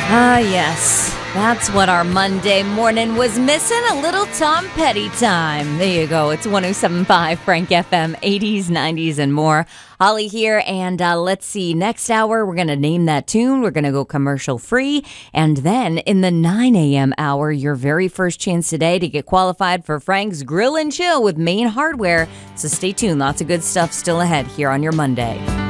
Ah, yes. That's what our Monday morning was missing, a little Tom Petty time. There you go. It's 107.5 Frank FM, 80s, 90s, and more. Holly here, and let's see. Next hour, we're going to name that tune. We're going to go commercial free. And then in the 9 a.m. hour, your very first chance today to get qualified for Frank's Grill and Chill with Main Hardware. So stay tuned. Lots of good stuff still ahead here on your Monday.